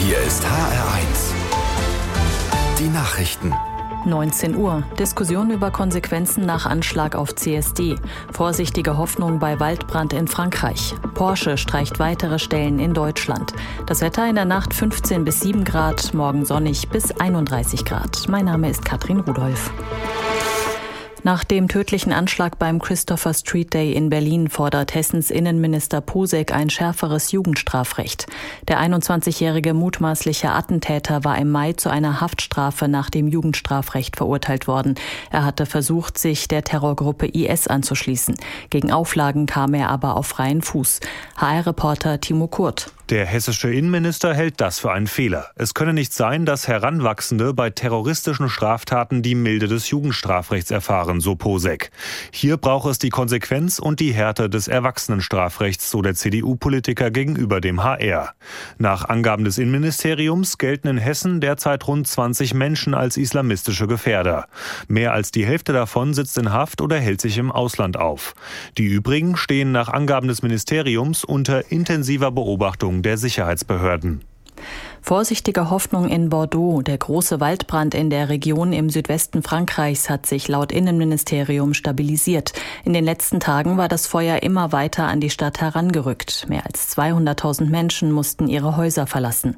Hier ist HR1. Die Nachrichten. 19 Uhr. Diskussion über Konsequenzen nach Anschlag auf CSD. Vorsichtige Hoffnung bei Waldbrand in Frankreich. Porsche streicht weitere Stellen in Deutschland. Das Wetter in der Nacht 15 bis 7 Grad, morgen sonnig bis 31 Grad. Mein Name ist Katrin Rudolph. Nach dem tödlichen Anschlag beim Christopher Street Day in Berlin fordert Hessens Innenminister Posek ein schärferes Jugendstrafrecht. Der 21-jährige mutmaßliche Attentäter war im Mai zu einer Haftstrafe nach dem Jugendstrafrecht verurteilt worden. Er hatte versucht, sich der Terrorgruppe IS anzuschließen. Gegen Auflagen kam er aber auf freien Fuß. HR-Reporter Timo Kurt. Der hessische Innenminister hält das für einen Fehler. Es könne nicht sein, dass Heranwachsende bei terroristischen Straftaten die Milde des Jugendstrafrechts erfahren, so Posek. Hier brauche es die Konsequenz und die Härte des Erwachsenenstrafrechts, so der CDU-Politiker gegenüber dem HR. Nach Angaben des Innenministeriums gelten in Hessen derzeit rund 20 Menschen als islamistische Gefährder. Mehr als die Hälfte davon sitzt in Haft oder hält sich im Ausland auf. Die übrigen stehen nach Angaben des Ministeriums unter intensiver Beobachtung der Sicherheitsbehörden. Vorsichtige Hoffnung in Bordeaux. Der große Waldbrand in der Region im Südwesten Frankreichs hat sich laut Innenministerium stabilisiert. In den letzten Tagen war das Feuer immer weiter an die Stadt herangerückt. Mehr als 200.000 Menschen mussten ihre Häuser verlassen.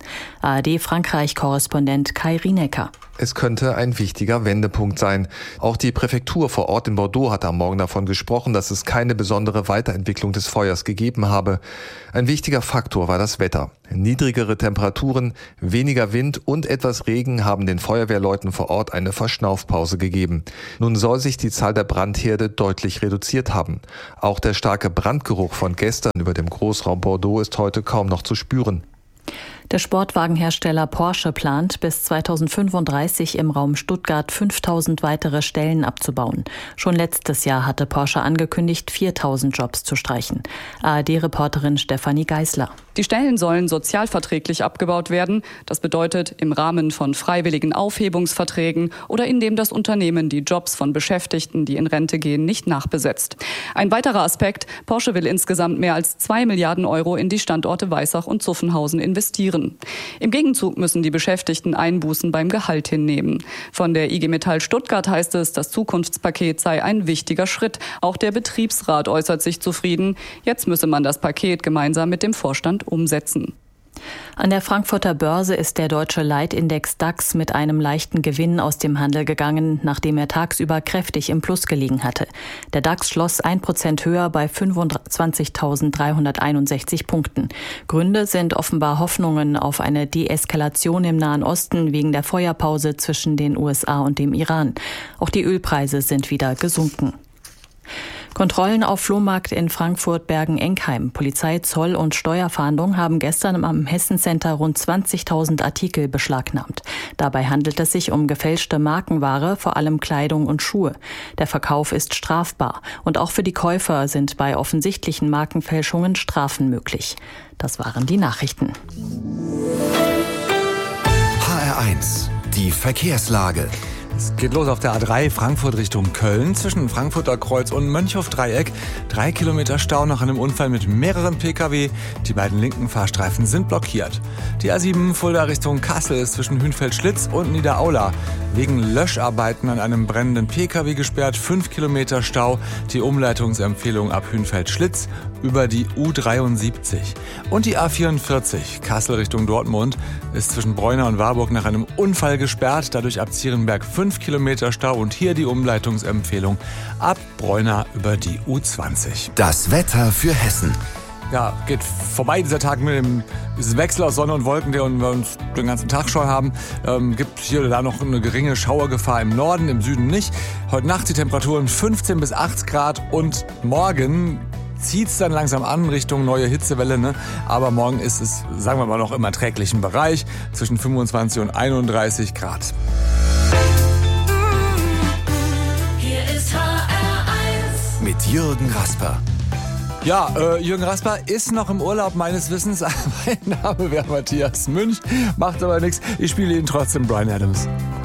ARD-Frankreich-Korrespondent Kai Rienecker. Es könnte ein wichtiger Wendepunkt sein. Auch die Präfektur vor Ort in Bordeaux hatte am Morgen davon gesprochen, dass es keine besondere Weiterentwicklung des Feuers gegeben habe. Ein wichtiger Faktor war das Wetter. Niedrigere Temperaturen, weniger Wind und etwas Regen haben den Feuerwehrleuten vor Ort eine Verschnaufpause gegeben. Nun soll sich die Zahl der Brandherde deutlich reduziert haben. Auch der starke Brandgeruch von gestern über dem Großraum Bordeaux ist heute kaum noch zu spüren. Der Sportwagenhersteller Porsche plant, bis 2035 im Raum Stuttgart 5.000 weitere Stellen abzubauen. Schon letztes Jahr hatte Porsche angekündigt, 4.000 Jobs zu streichen. ARD-Reporterin Stefanie Geisler. Die Stellen sollen sozialverträglich abgebaut werden. Das bedeutet im Rahmen von freiwilligen Aufhebungsverträgen oder indem das Unternehmen die Jobs von Beschäftigten, die in Rente gehen, nicht nachbesetzt. Ein weiterer Aspekt: Porsche will insgesamt mehr als 2 Milliarden Euro in die Standorte Weissach und Zuffenhausen investieren. Im Gegenzug müssen die Beschäftigten Einbußen beim Gehalt hinnehmen. Von der IG Metall Stuttgart heißt es, das Zukunftspaket sei ein wichtiger Schritt. Auch der Betriebsrat äußert sich zufrieden. Jetzt müsse man das Paket gemeinsam mit dem Vorstand umsetzen. An der Frankfurter Börse ist der deutsche Leitindex DAX mit einem leichten Gewinn aus dem Handel gegangen, nachdem er tagsüber kräftig im Plus gelegen hatte. Der DAX schloss 1% höher bei 25.361 Punkten. Gründe sind offenbar Hoffnungen auf eine Deeskalation im Nahen Osten wegen der Feuerpause zwischen den USA und dem Iran. Auch die Ölpreise sind wieder gesunken. Kontrollen auf Flohmarkt in Frankfurt-Bergen-Enkheim. Polizei, Zoll und Steuerfahndung haben gestern am Hessen-Center rund 20.000 Artikel beschlagnahmt. Dabei handelt es sich um gefälschte Markenware, vor allem Kleidung und Schuhe. Der Verkauf ist strafbar. Und auch für die Käufer sind bei offensichtlichen Markenfälschungen Strafen möglich. Das waren die Nachrichten. HR1, die Verkehrslage. Es geht los auf der A3 Frankfurt Richtung Köln zwischen Frankfurter Kreuz und Mönchhof-Dreieck. 3 Kilometer Stau nach einem Unfall mit mehreren Pkw. Die beiden linken Fahrstreifen sind blockiert. Die A7 Fulda Richtung Kassel ist zwischen Hünfeld-Schlitz und Niederaula wegen Löscharbeiten an einem brennenden Pkw gesperrt. 5 Kilometer Stau. Die Umleitungsempfehlung ab Hünfeld-Schlitz über die U73. Und die A44 Kassel Richtung Dortmund ist zwischen Breuna und Warburg nach einem Unfall gesperrt. Dadurch ab Zierenberg 5 Kilometer Stau und hier die Umleitungsempfehlung ab Breuna über die U20. Das Wetter für Hessen. Ja, geht vorbei dieser Tag mit dem Wechsel aus Sonne und Wolken, der wir uns den ganzen Tag schon haben. Gibt hier oder da noch eine geringe Schauergefahr im Norden, im Süden nicht. Heute Nacht die Temperaturen 15 bis 8 Grad und morgen zieht es dann langsam an Richtung neue Hitzewelle, ne? Aber morgen ist es, sagen wir mal, noch im erträglichen Bereich zwischen 25 und 31 Grad. Hier ist HR1 mit Jürgen Rasper. Ja, Jürgen Rasper ist noch im Urlaub meines Wissens. Mein Name wäre Matthias Münch, macht aber nichts. Ich spiele Ihnen trotzdem Bryan Adams.